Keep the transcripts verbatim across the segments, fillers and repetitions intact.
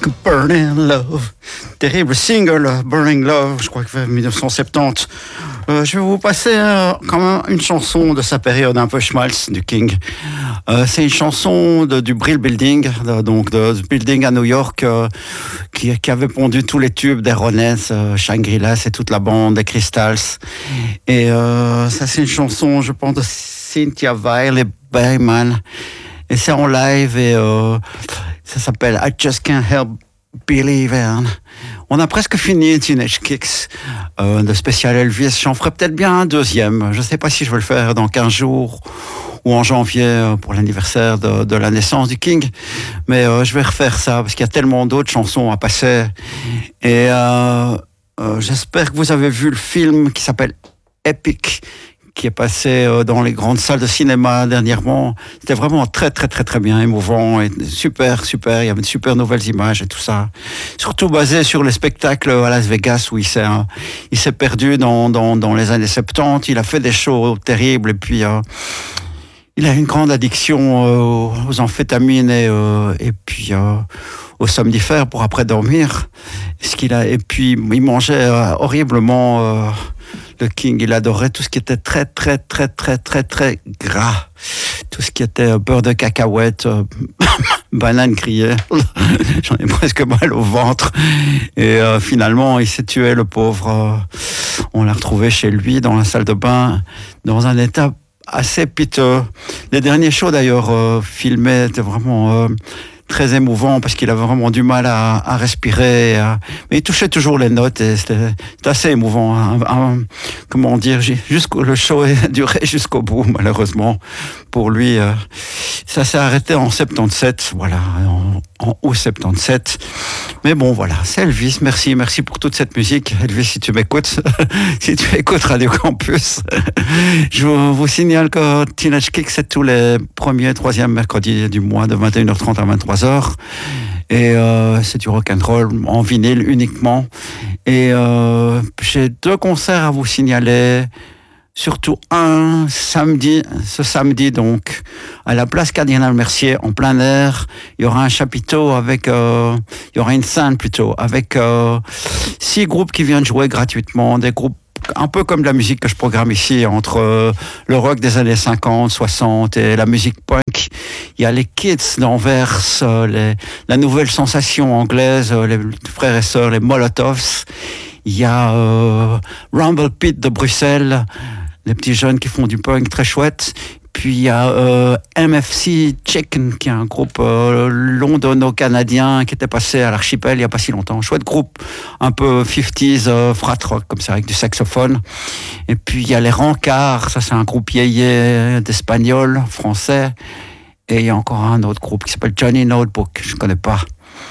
like a burning love. Terrible single, Burning Love, je crois que c'est dix-neuf cent soixante-dix. Euh, je vais vous passer euh, quand même une chanson de sa période un peu schmaltz du King. Euh, c'est une chanson de, du Brill Building, de, donc de, du building à New York, euh, qui, qui avait pondu tous les tubes des Ronettes, euh, Shangri-La, c'est toute la bande, des Crystals. Et euh, ça, c'est une chanson, je pense, de Cynthia Weil et Berryman. Et c'est en live et euh, ça s'appelle I Just Can't Help Believing. On a presque fini Teenage Kicks euh, de spécial Elvis. J'en ferai peut-être bien un deuxième. Je ne sais pas si je vais le faire dans quinze jours ou en janvier euh, pour l'anniversaire de, de la naissance du King. Mais euh, je vais refaire ça parce qu'il y a tellement d'autres chansons à passer. Et euh, euh, j'espère que vous avez vu le film qui s'appelle Epic, qui est passé dans les grandes salles de cinéma dernièrement. C'était vraiment très, très, très, très bien, émouvant, et super, super. Il y avait de super nouvelles images et tout ça. Surtout basé sur les spectacles à Las Vegas où il s'est, hein, il s'est perdu dans, dans, dans les années soixante-dix. Il a fait des shows terribles et puis euh, il a une grande addiction euh, aux amphétamines et, euh, et puis euh, aux somnifères pour après dormir. Ce qu'il a, et puis il mangeait euh, horriblement. Euh, Le King, il adorait tout ce qui était très, très, très, très, très, très gras. Tout ce qui était beurre de cacahuète, euh, banane grillée. J'en ai presque mal au ventre. Et euh, finalement, il s'est tué, le pauvre. Euh, on l'a retrouvé chez lui, dans la salle de bain, dans un état assez piteux. Les derniers shows, d'ailleurs, euh, filmés, étaient vraiment... Euh, très émouvant parce qu'il avait vraiment du mal à, à respirer, à... mais il touchait toujours les notes et c'était, c'était assez émouvant. Un, un, comment dire, jusqu'au, le show a duré jusqu'au bout, malheureusement pour lui. Euh, ça s'est arrêté en soixante-dix-sept, voilà, en, en août soixante-dix-sept. Mais bon, voilà, c'est Elvis. Merci, merci pour toute cette musique, Elvis. Si tu m'écoutes, si tu écoutes Radio Campus, je vous signale que Teenage Kicks, c'est tous les premiers, troisièmes mercredis du mois de vingt et une heures trente à vingt-trois heures. Et euh, c'est du rock'n'roll en vinyle uniquement. Et euh, j'ai deux concerts à vous signaler. Surtout un samedi, ce samedi donc, à la place Cardinal Mercier, en plein air. Il y aura un chapiteau avec, euh, il y aura une scène plutôt, avec euh, six groupes qui viennent jouer gratuitement, des groupes un peu comme la musique que je programme ici, entre euh, le rock des années cinquante, soixante et la musique punk. Il y a les Kids d'Anvers, euh, les, la nouvelle sensation anglaise, euh, les frères et sœurs, les Molotovs. Il y a euh, Rumble Pit de Bruxelles, les petits jeunes qui font du punk très chouette. Puis il y a euh, M F C Chicken, qui est un groupe euh, londono-canadien qui était passé à l'Archipel il n'y a pas si longtemps. Chouette groupe, un peu cinquantaise, euh, frat rock, comme ça, avec du saxophone. Et puis il y a les Rancards, ça c'est un groupe yéyé d'Espagnols, français. Et il y a encore un autre groupe qui s'appelle Johnny Notebook, je ne connais pas.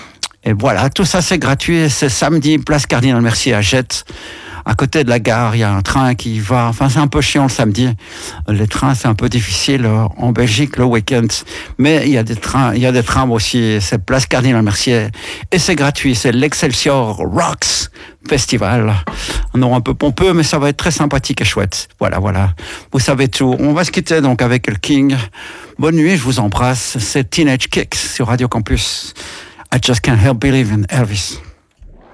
Et voilà, tout ça c'est gratuit, c'est samedi, place Cardinal Mercier à Jette. À côté de la gare, il y a un train qui va... Enfin, c'est un peu chiant le samedi. Les trains, c'est un peu difficile en Belgique le week-end. Mais il y a des trains, il y a des trams aussi. C'est place Cardinal Mercier. Et c'est gratuit. C'est l'Excelsior Rocks Festival. Un nom un peu pompeux, mais ça va être très sympathique et chouette. Voilà, voilà. Vous savez tout. On va se quitter donc avec le King. Bonne nuit, je vous embrasse. C'est Teenage Kicks sur Radio Campus. I just can't help believing Elvis.